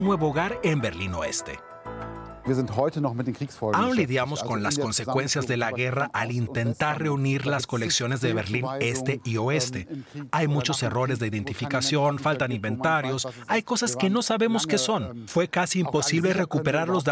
nuevo hogar en Berlín Oeste. Aún lidiamos con las consecuencias de la guerra al intentar reunir las colecciones de Berlín Este y Oeste. Hay muchos errores de identificación, faltan inventarios, hay cosas que no sabemos qué son. Fue casi imposible recuperar los datos